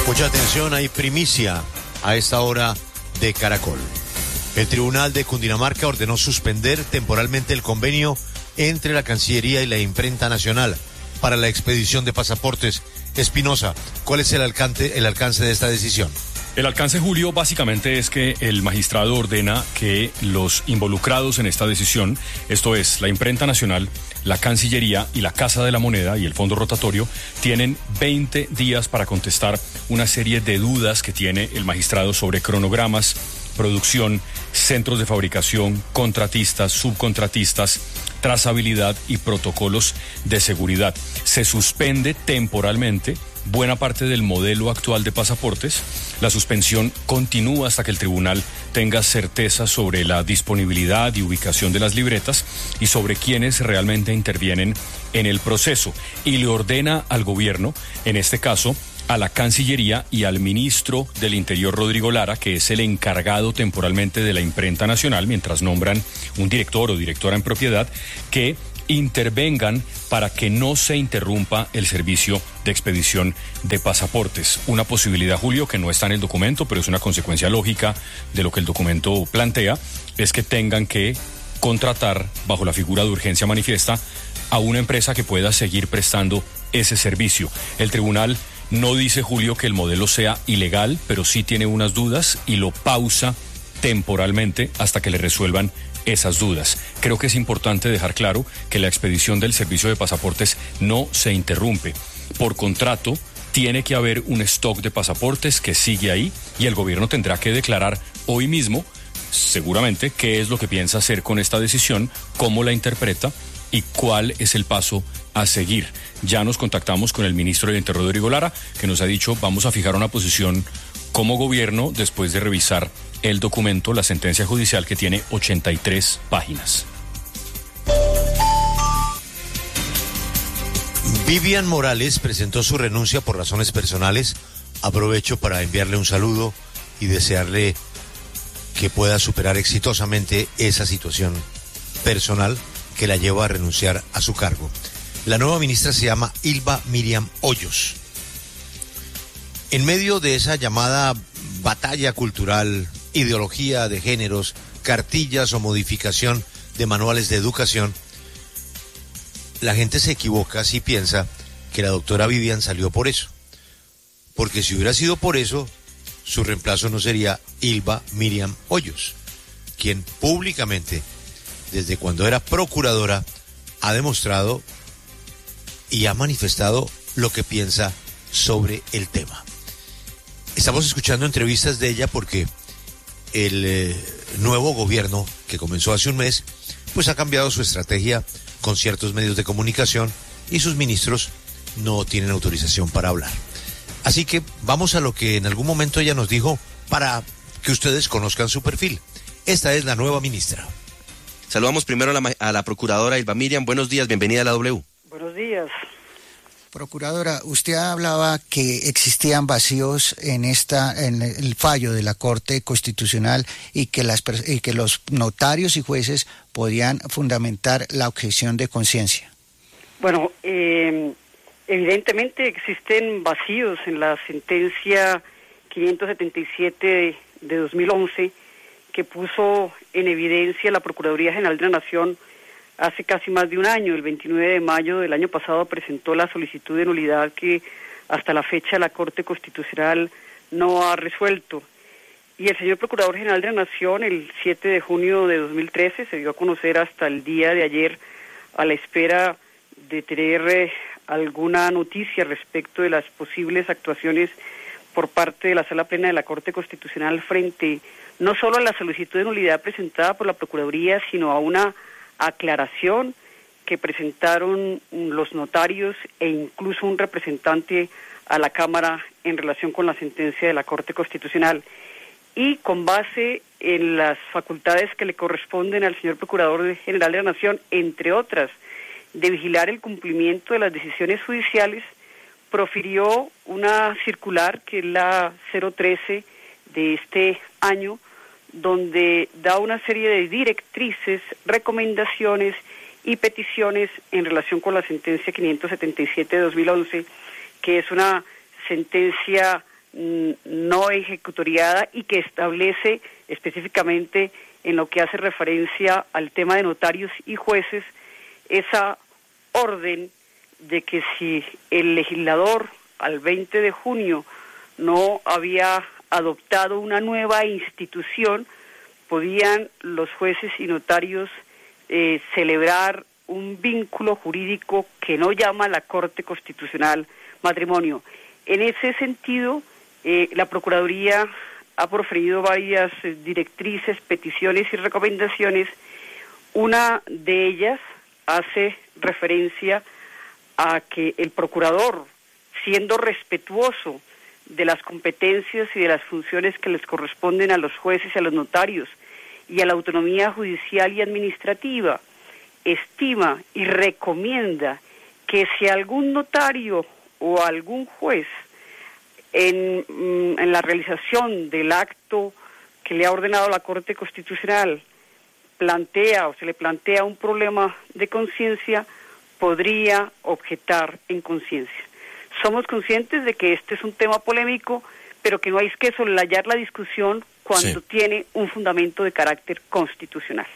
Mucha atención, hay primicia a esta hora de Caracol. El Tribunal de Cundinamarca ordenó suspender temporalmente el convenio entre la Cancillería y la Imprenta Nacional para la expedición de pasaportes. Espinosa, ¿cuál es el alcance de esta decisión? El alcance, Julio, básicamente es que el magistrado ordena que los involucrados en esta decisión, esto es, la Imprenta Nacional, la Cancillería y la Casa de la Moneda y el Fondo Rotatorio, tienen 20 días para contestar una serie de dudas que tiene el magistrado sobre cronogramas, producción, centros de fabricación, contratistas, subcontratistas, trazabilidad y protocolos de seguridad. Se suspende temporalmente buena parte del modelo actual de pasaportes. La suspensión continúa hasta que el tribunal tenga certeza sobre la disponibilidad y ubicación de las libretas y sobre quiénes realmente intervienen en el proceso. Y le ordena al gobierno, en este caso, a la Cancillería y al ministro del Interior, Rodrigo Lara, que es el encargado temporalmente de la Imprenta Nacional, mientras nombran un director o directora en propiedad, que intervengan para que no se interrumpa el servicio de expedición de pasaportes. Una posibilidad, Julio, que no está en el documento, pero es una consecuencia lógica de lo que el documento plantea, es que tengan que contratar, bajo la figura de urgencia manifiesta, a una empresa que pueda seguir prestando ese servicio. El tribunal no dice, Julio, que el modelo sea ilegal, pero sí tiene unas dudas y lo pausa temporalmente hasta que le resuelvan esas dudas. Creo que es importante dejar claro que la expedición del servicio de pasaportes no se interrumpe. Por contrato, tiene que haber un stock de pasaportes que sigue ahí y el gobierno tendrá que declarar hoy mismo, seguramente, qué es lo que piensa hacer con esta decisión, cómo la interpreta y cuál es el paso a seguir. Ya nos contactamos con el ministro del Interior, Rodrigo Lara, que nos ha dicho, vamos a fijar una posición como gobierno después de revisar el documento, la sentencia judicial, que tiene 83 páginas. Vivian Morales presentó su renuncia por razones personales. Aprovecho para enviarle un saludo y desearle que pueda superar exitosamente esa situación personal que la lleva a renunciar a su cargo. La nueva ministra se llama Hilba Miriam Hoyos. En medio de esa llamada batalla cultural, ideología de géneros, cartillas o modificación de manuales de educación, la gente se equivoca si piensa que la doctora Vivian salió por eso. Porque si hubiera sido por eso, su reemplazo no sería Hilba Miriam Hoyos, quien públicamente, desde cuando era procuradora, ha demostrado y ha manifestado lo que piensa sobre el tema. Estamos escuchando entrevistas de ella porque el nuevo gobierno, que comenzó hace un mes, pues ha cambiado su estrategia con ciertos medios de comunicación y sus ministros no tienen autorización para hablar. Así que vamos a lo que en algún momento ella nos dijo para que ustedes conozcan su perfil. Esta es la nueva ministra. Saludamos primero a la procuradora Hilba Miriam. Buenos días, bienvenida a la W. Buenos días. Procuradora, usted hablaba que existían vacíos en el fallo de la Corte Constitucional y que los notarios y jueces podían fundamentar la objeción de conciencia. Bueno, evidentemente existen vacíos en la sentencia 577 de 2011 que puso en evidencia la Procuraduría General de la Nación hace casi más de un año. El 29 de mayo del año pasado presentó la solicitud de nulidad que hasta la fecha la Corte Constitucional no ha resuelto. Y el señor Procurador General de la Nación, el 7 de junio de 2013, se dio a conocer hasta el día de ayer, a la espera de tener alguna noticia respecto de las posibles actuaciones por parte de la Sala Plena de la Corte Constitucional frente no solo a la solicitud de nulidad presentada por la Procuraduría, sino a una aclaración que presentaron los notarios e incluso un representante a la Cámara en relación con la sentencia de la Corte Constitucional. Y con base en las facultades que le corresponden al señor Procurador General de la Nación, entre otras, de vigilar el cumplimiento de las decisiones judiciales, profirió una circular que es la 013 de este año, donde da una serie de directrices, recomendaciones y peticiones en relación con la sentencia 577 de 2011, que es una sentencia no ejecutoriada y que establece específicamente en lo que hace referencia al tema de notarios y jueces esa orden de que si el legislador al 20 de junio no había adoptado una nueva institución, podían los jueces y notarios celebrar un vínculo jurídico que no llama la Corte Constitucional matrimonio. En ese sentido, la Procuraduría ha proferido varias directrices, peticiones y recomendaciones. Una de ellas hace referencia a que el procurador, siendo respetuoso de las competencias y de las funciones que les corresponden a los jueces y a los notarios y a la autonomía judicial y administrativa, estima y recomienda que si algún notario o algún juez en la realización del acto que le ha ordenado la Corte Constitucional plantea o se le plantea un problema de conciencia, podría objetar en conciencia. Somos conscientes de que este es un tema polémico, pero que no hay que soslayar la discusión cuando tiene un fundamento de carácter constitucional.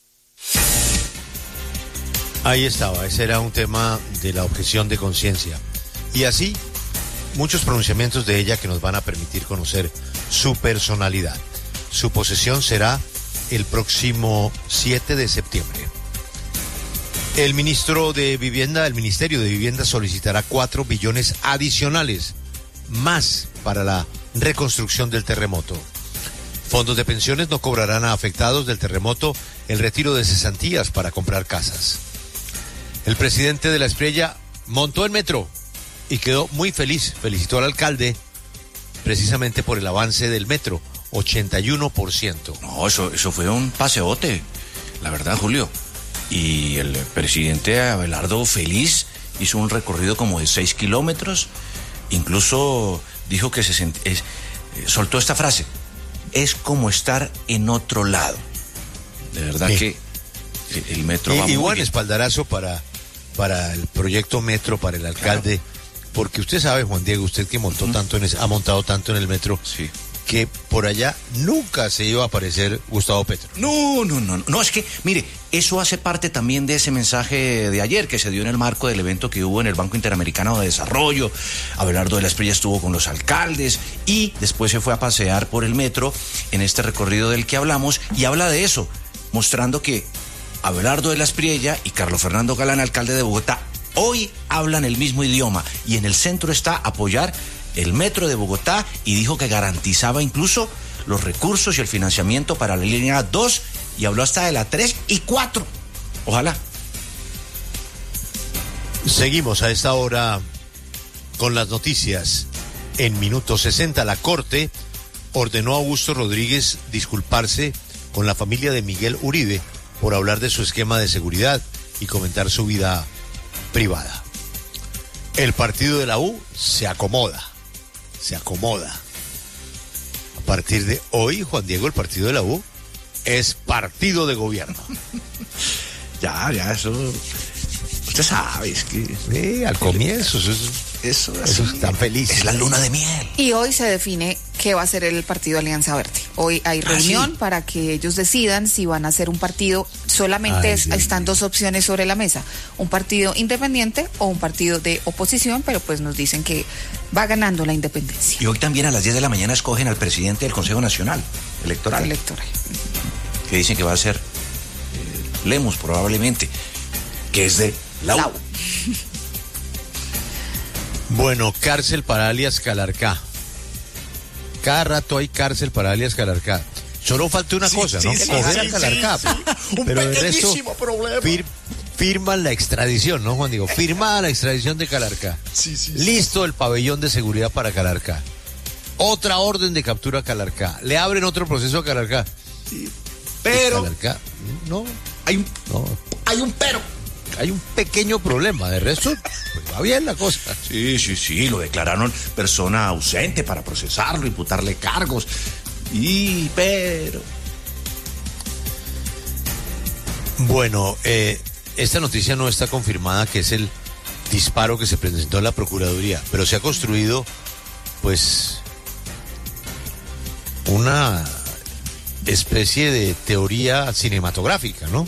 Ahí estaba, ese era un tema de la objeción de conciencia. Y así, muchos pronunciamientos de ella que nos van a permitir conocer su personalidad. Su posesión será el próximo 7 de septiembre. El Ministerio de Vivienda solicitará 4 billones adicionales más para la reconstrucción del terremoto. Fondos de pensiones no cobrarán a afectados del terremoto el retiro de cesantías para comprar casas. El presidente de La Espriella montó el metro y quedó muy feliz. Felicitó al alcalde precisamente por el avance del metro, 81%. No, eso fue un paseote, la verdad, Julio. Y el presidente Abelardo feliz hizo un recorrido como de 6 kilómetros. Incluso dijo que soltó esta frase: es como estar en otro lado. De verdad que el metro va muy buen bien. Espaldarazo para el proyecto metro, para el alcalde, claro. Porque usted sabe, Juan Diego, usted que montó tanto ha montado tanto en el metro, sí, que por allá nunca se iba a aparecer Gustavo Petro. No, es que, mire, eso hace parte también de ese mensaje de ayer que se dio en el marco del evento que hubo en el Banco Interamericano de Desarrollo. Abelardo de la Espriella estuvo con los alcaldes y después se fue a pasear por el metro en este recorrido del que hablamos y habla de eso, mostrando que Abelardo de la Espriella y Carlos Fernando Galán, alcalde de Bogotá, hoy hablan el mismo idioma y en el centro está apoyar el metro de Bogotá y dijo que garantizaba incluso los recursos y el financiamiento para la línea 2 y habló hasta de la 3 y 4. Ojalá. Seguimos a esta hora con las noticias. En minuto 60, la Corte ordenó a Augusto Rodríguez disculparse con la familia de Miguel Uribe por hablar de su esquema de seguridad y comentar su vida privada. El partido de la U se acomoda. A partir de hoy, Juan Diego, el partido de la U es partido de gobierno. Ya, eso... Usted sabe, es que... Sí, al comienzo, eso están felices. Es la luna de miel. Y hoy se define qué va a ser el partido Alianza Verde. Hoy hay reunión para que ellos decidan si van a hacer un partido. Solamente están dos opciones sobre la mesa: un partido independiente o un partido de oposición, pero pues nos dicen que va ganando la independencia. Y hoy también a las 10 de la mañana escogen al presidente del Consejo Nacional Electoral. Que dicen que va a ser Lemus probablemente, que es de la U. Bueno, cárcel para alias Calarcá. Cada rato hay cárcel para alias Calarcá. Solo falta una cosa, ¿no? Coger a Calarcá. Pero el resto firman la extradición, ¿no, Juan Diego? Firmada la extradición de Calarcá. Listo el pabellón de seguridad para Calarcá. Otra orden de captura a Calarcá. Le abren otro proceso a Calarcá. Sí, pero... Calarcá, no. Hay un pero. Hay un pequeño problema, de resto pues va bien la cosa. Sí, lo declararon persona ausente para procesarlo, imputarle cargos. Pero... Bueno, esta noticia no está confirmada, que es el disparo que se presentó en la Procuraduría, pero se ha construido, pues, una especie de teoría cinematográfica, ¿no?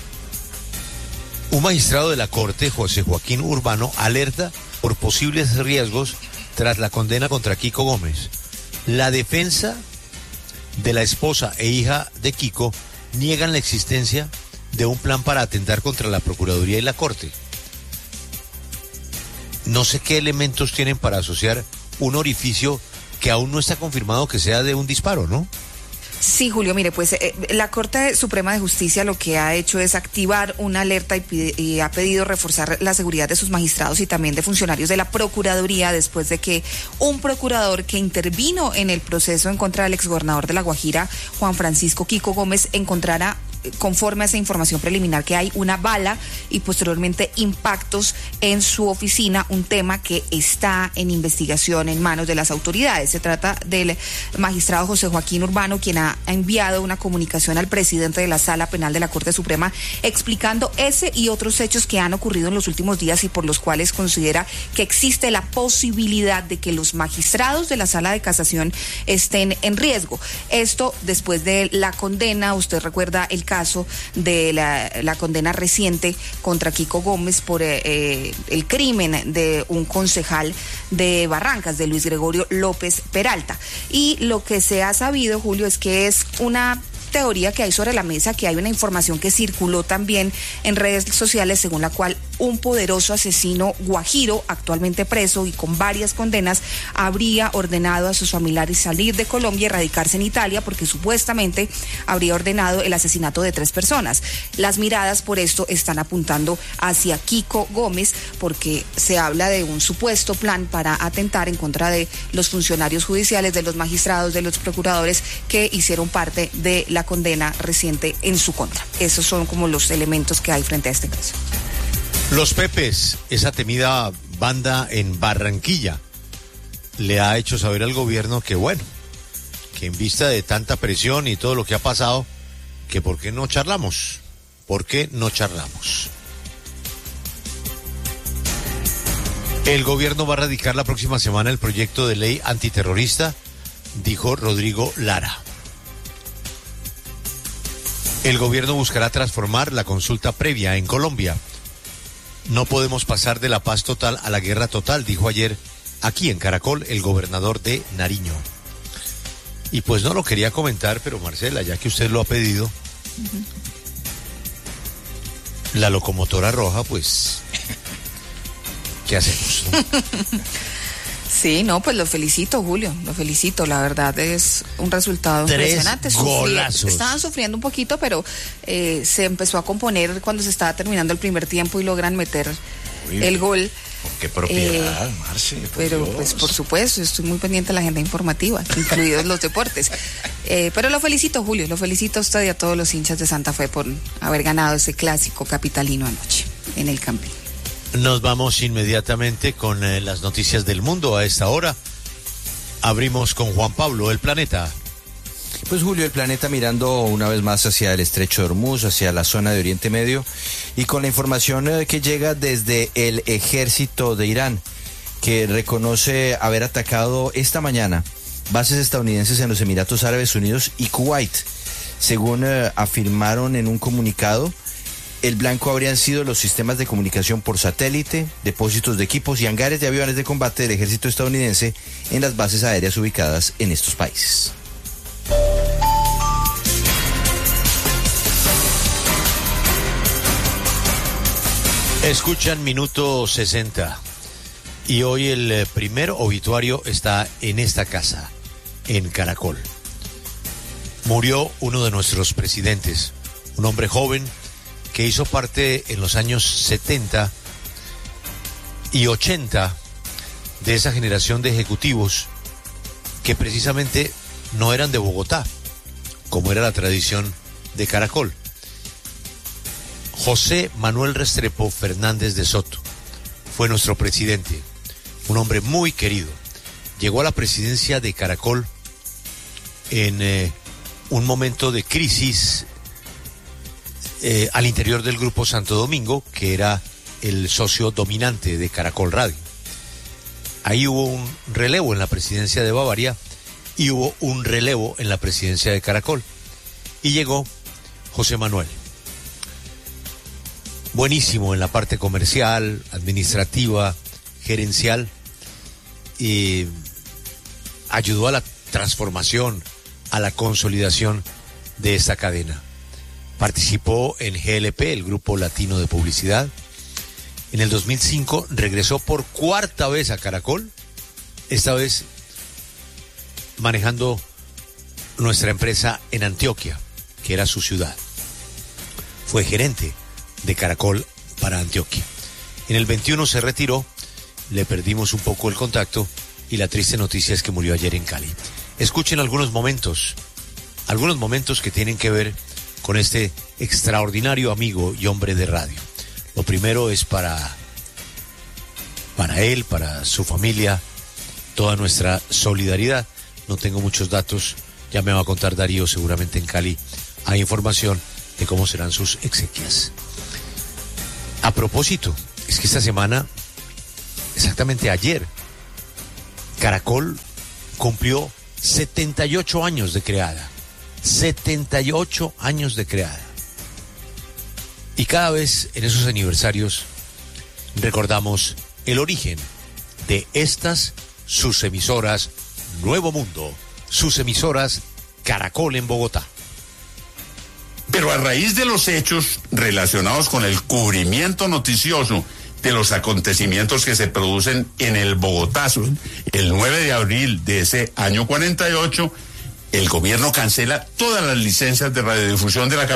Un magistrado de la Corte, José Joaquín Urbano, alerta por posibles riesgos tras la condena contra Kiko Gómez. La defensa de la esposa e hija de Kiko niegan la existencia de un plan para atentar contra la Procuraduría y la Corte. No sé qué elementos tienen para asociar un orificio que aún no está confirmado que sea de un disparo, ¿no? Sí, Julio, mire, pues la Corte Suprema de Justicia lo que ha hecho es activar una alerta y ha pedido reforzar la seguridad de sus magistrados y también de funcionarios de la Procuraduría después de que un procurador que intervino en el proceso en contra del exgobernador de La Guajira, Juan Francisco Kiko Gómez, encontrara, conforme a esa información preliminar, que hay una bala y posteriormente impactos en su oficina, un tema que está en investigación en manos de las autoridades. Se trata del magistrado José Joaquín Urbano, quien ha enviado una comunicación al presidente de la Sala Penal de la Corte Suprema explicando ese y otros hechos que han ocurrido en los últimos días y por los cuales considera que existe la posibilidad de que los magistrados de la Sala de Casación estén en riesgo. Esto después de la condena, usted recuerda el caso de la condena reciente contra Kiko Gómez por el crimen de un concejal de Barrancas, de Luis Gregorio López Peralta. Y lo que se ha sabido, Julio, es que es una teoría que hay sobre la mesa, que hay una información que circuló también en redes sociales según la cual un poderoso asesino guajiro, actualmente preso y con varias condenas, habría ordenado a sus familiares salir de Colombia y radicarse en Italia porque supuestamente habría ordenado el asesinato de 3 personas. Las miradas por esto están apuntando hacia Kiko Gómez porque se habla de un supuesto plan para atentar en contra de los funcionarios judiciales, de los magistrados, de los procuradores que hicieron parte de la condena reciente en su contra. Esos son como los elementos que hay frente a este caso. Los Pepes, esa temida banda en Barranquilla, le ha hecho saber al gobierno que bueno, que en vista de tanta presión y todo lo que ha pasado, que por qué no charlamos, ¿por qué no charlamos? El gobierno va a radicar la próxima semana el proyecto de ley antiterrorista, dijo Rodrigo Lara. El gobierno buscará transformar la consulta previa en Colombia. No podemos pasar de la paz total a la guerra total, dijo ayer aquí en Caracol el gobernador de Nariño. Y pues no lo quería comentar, pero Marcela, ya que usted lo ha pedido, la locomotora roja, pues, ¿qué hacemos? Sí, no, pues lo felicito, Julio, lo felicito, la verdad es un resultado 3 impresionante. golazos. Estaban sufriendo un poquito, pero se empezó a componer cuando se estaba terminando el primer tiempo y logran meter el gol. Qué propiedad, Marce. Pero Dios. pues por supuesto, estoy muy pendiente de la agenda informativa, incluidos los deportes. Pero lo felicito, Julio, lo felicito a usted y a todos los hinchas de Santa Fe por haber ganado ese clásico capitalino anoche en el Campín. Nos vamos inmediatamente con las noticias del mundo a esta hora. Abrimos con Juan Pablo, El Planeta. Pues Julio, El Planeta mirando una vez más hacia el Estrecho de Hormuz, hacia la zona de Oriente Medio, y con la información que llega desde el ejército de Irán, que reconoce haber atacado esta mañana bases estadounidenses en los Emiratos Árabes Unidos y Kuwait. Según afirmaron en un comunicado, el blanco habrían sido los sistemas de comunicación por satélite, depósitos de equipos y hangares de aviones de combate del ejército estadounidense en las bases aéreas ubicadas en estos países. Escuchan Minuto 60 y hoy el primer obituario está en esta casa, en Caracol. Murió uno de nuestros presidentes, un hombre joven que hizo parte en los años 70 y 80 de esa generación de ejecutivos que precisamente no eran de Bogotá, como era la tradición de Caracol. José Manuel Restrepo Fernández de Soto fue nuestro presidente, un hombre muy querido. Llegó a la presidencia de Caracol en un momento de crisis al interior del Grupo Santo Domingo, que era el socio dominante de Caracol Radio. Ahí hubo un relevo en la presidencia de Bavaria y hubo un relevo en la presidencia de Caracol. Y llegó José Manuel. Buenísimo en la parte comercial, administrativa, gerencial, y ayudó a la transformación, a la consolidación de esta cadena. Participó en GLP, el Grupo Latino de Publicidad. En el 2005 regresó por cuarta vez a Caracol, esta vez manejando nuestra empresa en Antioquia, que era su ciudad. Fue gerente de Caracol para Antioquia. En el 21 se retiró, le perdimos un poco el contacto y la triste noticia es que murió ayer en Cali. Escuchen algunos momentos que tienen que ver con este extraordinario amigo y hombre de radio. Lo primero es para él, para su familia, toda nuestra solidaridad. No tengo muchos datos, ya me va a contar Darío, seguramente en Cali hay información de cómo serán sus exequias. A propósito, es que esta semana, exactamente ayer, Caracol cumplió 78 años de creada. 78 años de creada. Y cada vez en esos aniversarios recordamos el origen de estas sus emisoras Nuevo Mundo, sus emisoras Caracol en Bogotá. Pero a raíz de los hechos relacionados con el cubrimiento noticioso de los acontecimientos que se producen en el Bogotazo, el 9 de abril de ese año 48, el gobierno cancela todas las licencias de radiodifusión de la capital.